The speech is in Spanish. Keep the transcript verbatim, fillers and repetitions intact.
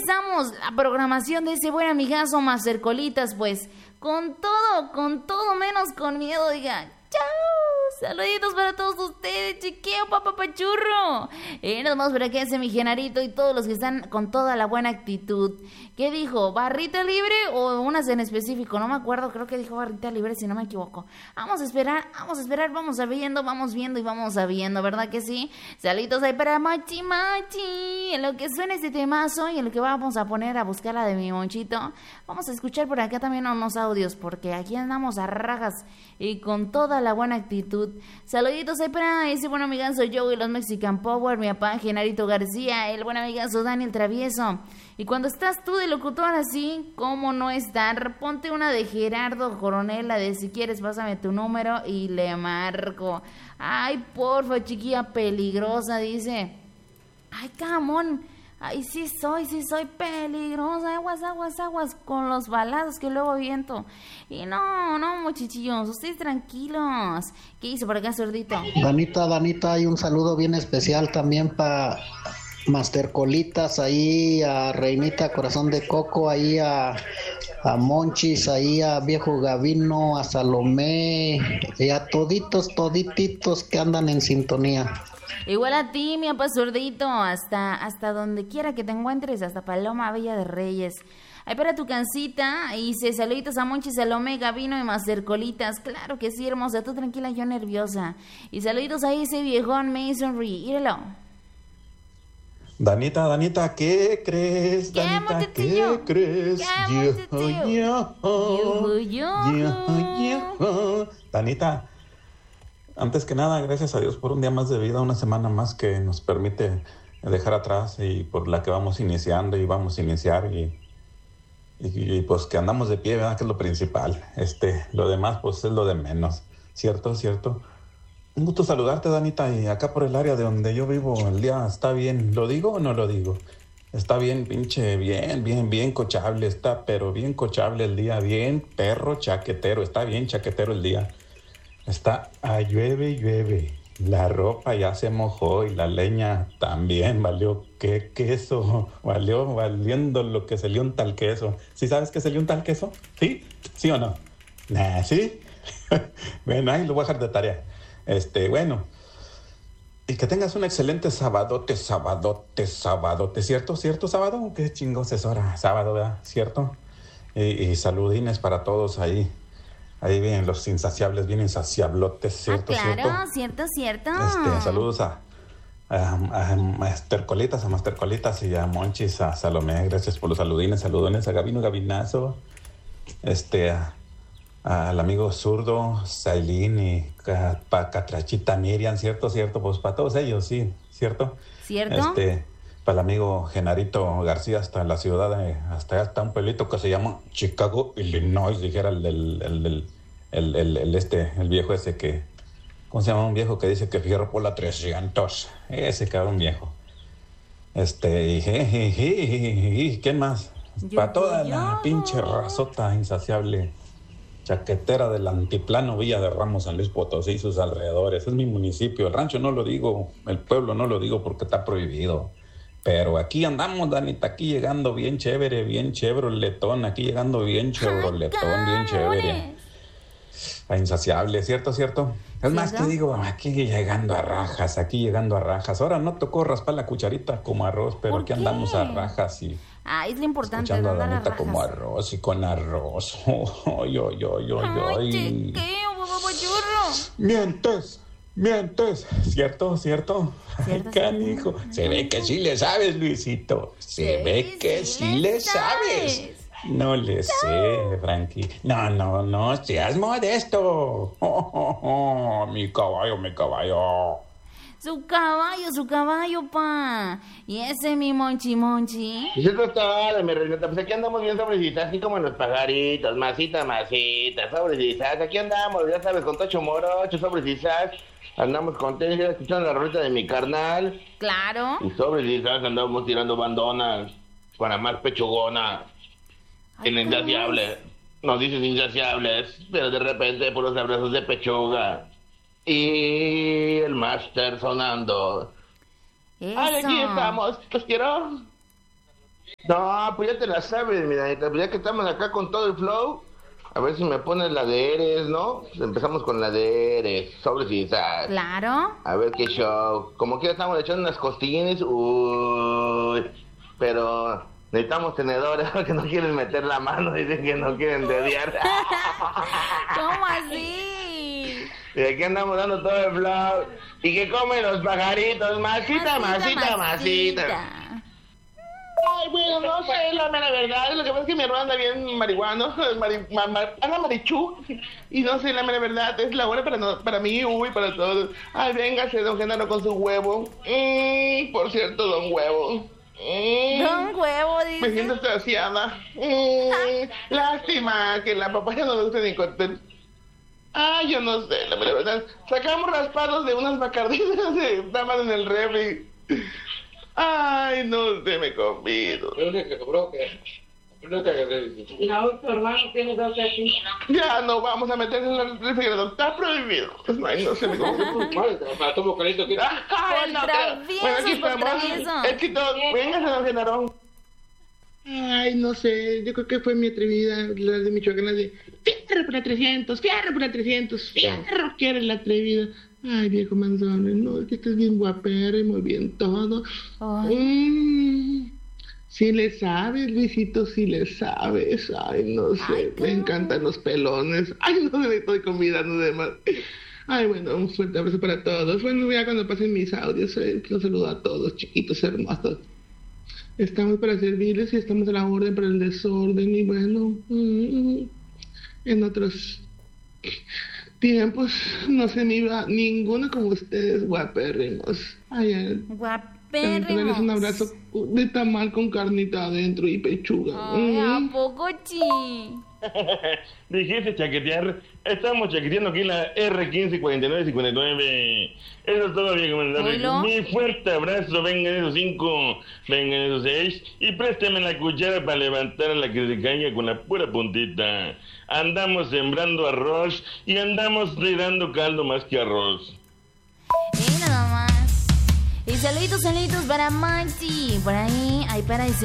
empezamos la programación de ese buen amigazo Master Colitas, pues, con todo, con todo menos con miedo, diga. ¡Chao! Saluditos para todos ustedes, chiqueo, papapachurro. Eh, nada más por aquí ese mi Genarito y todos los que están con toda la buena actitud. ¿Qué dijo? ¿Barrita libre o unas en específico? No me acuerdo, creo que dijo barrita libre, si no me equivoco. Vamos a esperar, vamos a esperar, vamos a viendo, vamos viendo y vamos a viendo, ¿verdad que sí? Saluditos ahí para Machi Machi. En lo que suena este temazo y en lo que vamos a poner a buscar la de mi Monchito, vamos a escuchar por acá también unos audios, porque aquí andamos a rajas y con toda la buena actitud. Saluditos ahí para ese buen amigazo Joe y los Mexican Power, mi papá Genarito García, el buen amigazo Daniel Travieso. Y cuando estás tú de locutor así, ¿cómo no estar? Ponte una de Gerardo Coronel, la de si quieres pásame tu número y le marco. Ay, porfa, chiquilla peligrosa, dice. Ay, camón. Ay, sí soy, sí soy peligrosa. Aguas, aguas, aguas con los balazos que luego viento. Y no, no, muchachillos, ustedes tranquilos. ¿Qué hizo por acá, Sordito? Danita, Danita, hay un saludo bien especial también para Master Colitas, ahí a Reinita Corazón de Coco, ahí a, a Monchis, ahí a Viejo Gavino, a Salomé, y a toditos, todititos que andan en sintonía. Igual a ti, mi papá Sordito, hasta, hasta donde quiera que te encuentres, hasta Paloma Bella de Reyes. Ahí para tu cancita, y se saluditos a Monchi, Salomé, Gavino y Master Colitas. Claro que sí, hermosa, tú tranquila, yo nerviosa. Y saluditos a ese viejón Masonry, írelo. Danita, Danita, ¿qué crees? ¿Qué, Danita, ¿qué crees? ¿Qué, yo, yo, yo, yo, yo, yo. Danita, antes que nada, gracias a Dios por un día más de vida, una semana más que nos permite dejar atrás y por la que vamos iniciando y vamos a iniciar y, y, y pues que andamos de pie, ¿verdad? Que es lo principal. Este, lo demás pues es lo de menos, ¿cierto? ¿Cierto? Un gusto saludarte, Danita, y acá por el área de donde yo vivo el día está bien. ¿Lo digo o no lo digo? Está bien, pinche, bien, bien, bien cochable, está, pero bien cochable el día, bien perro chaquetero, está bien chaquetero el día. Está a llueve, llueve, la ropa ya se mojó y la leña también valió, qué queso, valió, valiendo lo que se le unta el queso. ¿Sí sabes qué se le unta el queso? ¿Sí? ¿Sí o no? Nah, ¿sí? Bueno, ahí lo voy a dejar de tarea. Este, bueno, y que tengas un excelente sabadote, sabadote, sabadote, ¿cierto? ¿Cierto, sábado? Qué chingos es hora, sábado, ¿verdad? ¿Cierto? Y, y saludines para todos ahí, ahí vienen los insaciables, bien insaciablotes, ¿cierto? Ah, claro, ¿cierto? cierto, cierto. Este, saludos a, a, a Master Colitas, a Master Colitas y a Monchis, a Salomé, gracias por los saludines, saludones a Gabino Gabinazo, este, a al amigo Zurdo, Sailín y para Catrachita Miriam, ¿cierto? ¿Cierto? Pues para todos ellos, sí, ¿cierto? ¿Cierto? Este, para el amigo Genarito García, hasta la ciudad, de, hasta allá está un pueblito que se llama Chicago, Illinois, dijera el del, el, el, el, el, el este, el viejo ese que, ¿cómo se llama? Un viejo que dice que fierro por la trescientos, ese cabrón viejo. Este, y, y, y, y, y ¿quién más? Yo, para toda yo. la pinche razota insaciable chaquetera del antiplano Villa de Ramos, San Luis Potosí y sus alrededores. Es mi municipio. El rancho no lo digo, el pueblo no lo digo porque está prohibido. Pero aquí andamos, Danita, aquí llegando bien chévere, bien chevroletón, aquí llegando bien chevroletón, bien chévere. A insaciable, ¿cierto, cierto? Es más, te digo, aquí llegando a rajas, aquí llegando a rajas. Ahora no tocó raspar la cucharita como arroz, pero aquí andamos a rajas y... Ah, es lo importante. Escuchando no a Danita rajas. como arroz y con arroz. Oh, yo, yo, yo, yo. Ay, chiquillo, papachurro. Mientes, mientes. ¿Cierto, cierto? ¿Cierto, Ay, canijo. cierto? Se ve que sí le sabes, Luisito. Se Sí, ve que sí sí le le sabes. sabes. No le sé, Frankie. No, no, no seas modesto. Oh, oh, oh, mi caballo, mi caballo. Su caballo, su caballo, pa. Y ese mi Monchi Monchi. Y eso es todo, mi reinota. Pues aquí andamos bien sobrecitas, así como en los pajaritos. Masita, masita, sobrecitas. Aquí andamos, ya sabes, con Tocho Morocho, sobrecitas. Andamos contentos, escuchando la rolita de mi carnal. Claro. Y sobrecitas andamos tirando bandonas para más pechugona. Ay, En insaciable. Nos dices insaciables, pero de repente por los abrazos de pechuga. Y el máster sonando. Eso. Ay, aquí estamos, los quiero. No, pues ya te la sabes, mira, pues ya que estamos acá con todo el flow, a ver si me pones la de Eres, ¿no? Pues empezamos con la de Eres, sobres y sal. Claro. A ver qué show. Como que estamos echando unas costillines, uy, pero necesitamos tenedores porque no quieren meter la mano, dicen que no quieren dediar. ¿Cómo así? Y aquí andamos dando todo el flow. Y que comen los pajaritos, masita, masita, masita. masita. Ay, bueno, no sé, la mera verdad. Lo que pasa es que mi hermano anda bien marihuano, mari, ma, ma, anda marichú. Y no sé, la mera verdad, es la hora para, no, para mí, uy, para todos. Ay, véngase, don Genaro, con su huevo. Mm, por cierto, don Huevo. Mm, Don Huevo, dice. Me siento saciada. Mm, lástima que la papaya no me gusta ni cóctel. Ah, yo no sé, la verdad. Sacamos raspados de unas bacardinas de damas en el refri. Ay, no sé, me convido. La única que sobró que... No te hagas. No, tu hermano tiene dos así. Ya no vamos a meterse en el refrigerador. Está prohibido. Ay, no sé, me convido. Para tomo caliente que... Ay, no, traviesos, bueno, aquí por estamos. traviesos. Éxito. Véngase, don Genaro. Ay, no sé, yo creo que fue mi atrevida, la de Michoacán, la de fierro por la trescientos, fierro por la trescientos, fierro, que eres la atrevida. Ay, viejo manzano, no, es que estás bien guapero y muy bien todo. Mm, sí le sabes, Luisito, sí le sabes. Ay, no sé, Ay, me encantan los pelones. Ay, no me estoy convidando de más. Ay, bueno, un fuerte abrazo para todos. Bueno, ya cuando pasen mis audios, eh, los saludo a todos, chiquitos hermosos. Estamos para servirles y estamos a la orden para el desorden y bueno, mm, en otros tiempos no se me iba ninguno como ustedes, guapérrimos. Ay, guapérrimos. Un abrazo de tamal con carnita adentro y pechuga. Ay, ¿a mm. poco, chi? Dijiste chaquetear. Estamos chaqueteando aquí en la R quince cuarenta y nueve cincuenta y nueve. Eso es todo, viejo manzano. Mi fuerte abrazo. Vengan esos cinco, vengan esos seis. Y préstame la cuchara para levantar a la que se caiga con la pura puntita. Andamos sembrando arroz y andamos tirando caldo más que arroz. Y nada más. Y saluditos, saluditos para Maxi. Por ahí, hay para decir.